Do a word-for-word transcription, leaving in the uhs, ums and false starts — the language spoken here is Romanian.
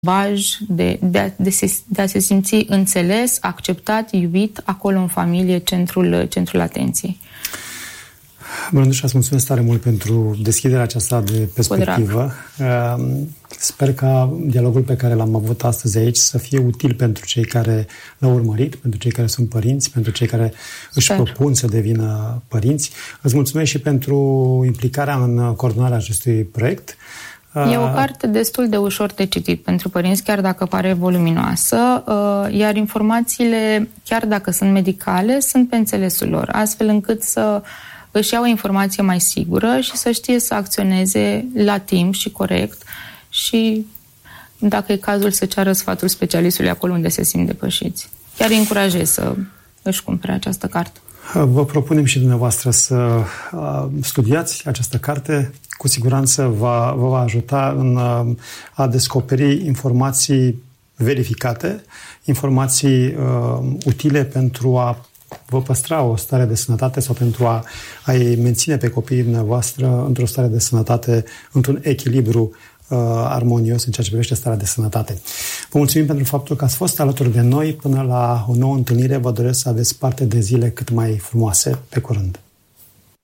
de, de, a, de, se, de a se simți înțeles, acceptat, iubit, acolo în familie, centrul, centrul atenției. Brândușa, îți mulțumesc tare mult pentru deschiderea aceasta de perspectivă. Sper ca dialogul pe care l-am avut astăzi aici să fie util pentru cei care l-au urmărit, pentru cei care sunt părinți, pentru cei care își Sper. propun să devină părinți. Îți mulțumesc și pentru implicarea în coordonarea acestui proiect. E o carte destul de ușor de citit pentru părinți, chiar dacă pare voluminoasă, iar informațiile, chiar dacă sunt medicale, sunt pe înțelesul lor, astfel încât să își ia o informație mai sigură și să știe să acționeze la timp și corect și, dacă e cazul, să ceară sfatul specialistului acolo unde se simt depășiți. Chiar îi încurajez să își cumpere această carte. Vă propunem și dumneavoastră să studiați această carte. Cu siguranță va, vă va ajuta în a descoperi informații verificate, informații uh, utile pentru a vă păstra o stare de sănătate sau pentru a, a-i menține pe copiii dumneavoastră într-o stare de sănătate, într-un echilibru uh, armonios în ceea ce privește starea de sănătate. Vă mulțumim pentru faptul că ați fost alături de noi. Până la o nouă întâlnire, vă doresc să aveți parte de zile cât mai frumoase. Pe curând!